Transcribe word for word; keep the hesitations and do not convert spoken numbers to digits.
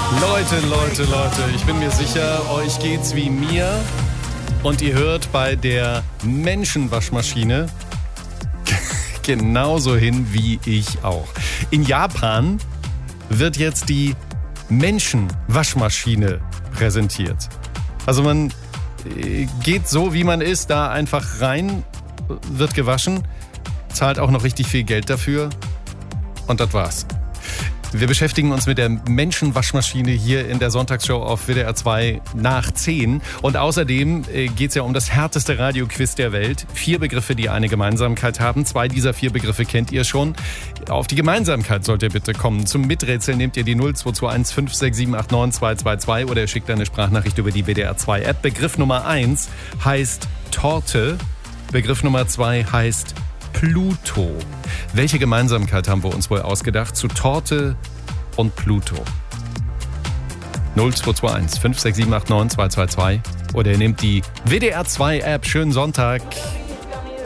Leute, Leute, Leute, ich bin mir sicher, euch geht's wie mir und ihr hört bei der Menschenwaschmaschine genauso hin wie ich auch. In Japan wird jetzt die Menschenwaschmaschine präsentiert. Also man geht so, wie man ist, da einfach rein, wird gewaschen, zahlt auch noch richtig viel Geld dafür und das war's. Wir beschäftigen uns mit der Menschenwaschmaschine hier in der Sonntagsshow auf W D R zwei nach zehn. Und außerdem äh, geht es ja um das härteste Radioquiz der Welt. Vier Begriffe, die eine Gemeinsamkeit haben. Zwei dieser vier Begriffe kennt ihr schon. Auf die Gemeinsamkeit sollt ihr bitte kommen. Zum Miträtseln nehmt ihr die null zwei zwei eins fünf sechs sieben acht neun zwei zwei zwei oder ihr schickt eine Sprachnachricht über die W D R zwei App. Begriff Nummer eins heißt Torte. Begriff Nummer zwei heißt Pluto. Welche Gemeinsamkeit haben wir uns wohl ausgedacht zu Torte und Pluto? null zwei zwei eins fünf sechs sieben acht neun zwei zwei zwei oder ihr nehmt die W D R zwei App. Schönen Sonntag.